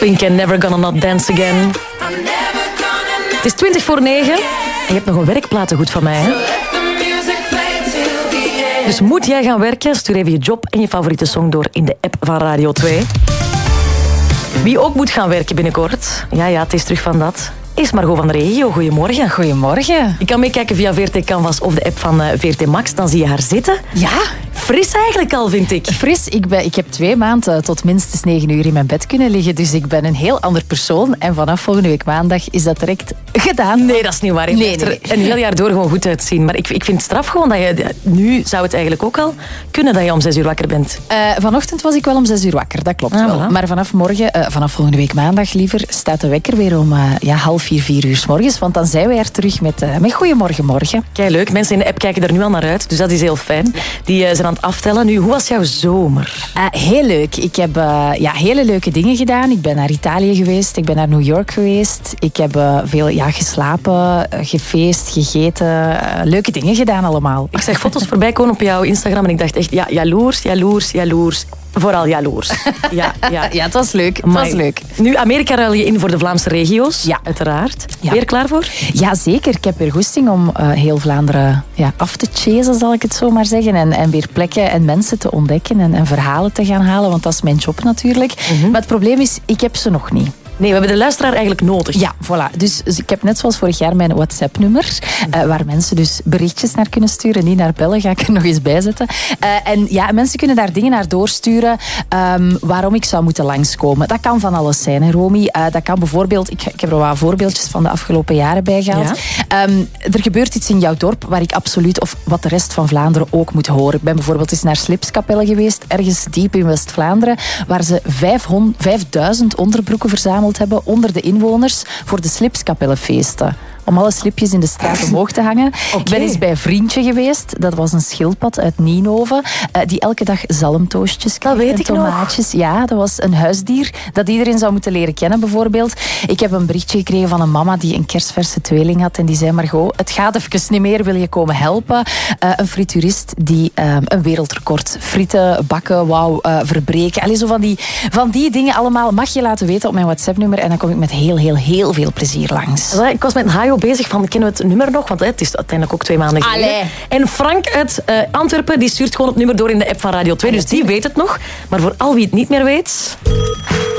Pink en Never Gonna Not Dance Again. Het is 9:20 en je hebt nog een werkplatengoed van mij, hè? Dus moet jij gaan werken, stuur even je job en je favoriete song door in de app van Radio 2. Wie ook moet gaan werken binnenkort, ja, het is terug van dat, is Margot van de Regio. Goedemorgen. Goedemorgen. Je kan meekijken via VRT Canvas of de app van VRT Max, dan zie je haar zitten. Ja. Fris eigenlijk al, vind ik. Fris. Ik heb 2 maanden tot minstens 9 uur in mijn bed kunnen liggen, dus ik ben een heel ander persoon. En vanaf volgende week maandag is dat direct gedaan. Nee, dat is niet waar. Je blijft er een heel jaar door gewoon goed uitzien. Maar ik vind het straf gewoon dat je... Nu zou het eigenlijk ook al kunnen dat je om 6 uur wakker bent. Vanochtend was ik wel om 6 uur wakker, dat klopt wel. Voilà. Maar vanaf volgende week maandag liever, staat de wekker weer om 3:30, 4 uur 's morgens. Want dan zijn we er terug met Goedemorgen Morgen. Kijk, leuk. Mensen in de app kijken er nu al naar uit. Dus dat is heel fijn. Die zijn aan het aftellen. Nu, hoe was jouw zomer? Heel leuk. Ik heb hele leuke dingen gedaan. Ik ben naar Italië geweest. Ik ben naar New York geweest. Ik heb veel geslapen, gefeest, gegeten. Leuke dingen gedaan allemaal. Ik zag foto's voorbij komen op jouw Instagram en ik dacht echt, jaloers. Vooral jaloers. Ja, het was leuk. Het was leuk. Nu, Amerika ruil je in voor de Vlaamse regio's. Ja. Uiteraard. Ja. Ben je er klaar voor? Ja, zeker. Ik heb weer goesting om heel Vlaanderen af te chasen, zal ik het zo maar zeggen. En weer plekken en mensen te ontdekken en verhalen te gaan halen. Want dat is mijn job natuurlijk. Maar het probleem is, ik heb ze nog niet. Nee, we hebben de luisteraar eigenlijk nodig. Ja, voilà. Dus ik heb net zoals vorig jaar mijn WhatsApp-nummer, waar mensen dus berichtjes naar kunnen sturen. Niet naar bellen, ga ik er nog eens bij zetten. Mensen kunnen daar dingen naar doorsturen waarom ik zou moeten langskomen. Dat kan van alles zijn, hè, Romy. Dat kan bijvoorbeeld, ik heb er wat voorbeeldjes van de afgelopen jaren bijgehaald. Ja. Er gebeurt iets in jouw dorp waar ik absoluut, of wat de rest van Vlaanderen ook moet horen. Ik ben bijvoorbeeld eens naar Slipskapelle geweest, ergens diep in West-Vlaanderen, waar ze 5000 onderbroeken verzameld hebben onder de inwoners voor de Slipskapellenfeesten. Om alle slipjes in de straat omhoog te hangen. Okay. Ik ben eens bij een vriendje geweest. Dat was een schildpad uit Nienhoven. Die elke dag zalmtoastjes kreeg. Dat weet ik tomaatjes. nog. Ja, dat was een huisdier dat iedereen zou moeten leren kennen bijvoorbeeld. Ik heb een berichtje gekregen van een mama die een kerstverse tweeling had. En die zei, Margot, het gaat even niet meer. Wil je komen helpen? Een frituurist die een wereldrecord frieten bakken wou verbreken. Allee, zo van die dingen allemaal mag je laten weten op mijn WhatsApp-nummer. En dan kom ik met heel veel plezier langs. Ik was met een Hajo bezig van, kennen we het nummer nog? Want het is uiteindelijk ook 2 maanden geleden. Allee. En Frank uit Antwerpen, die stuurt gewoon het nummer door in de app van Radio 2. Dus die weet het nog. Maar voor al wie het niet meer weet...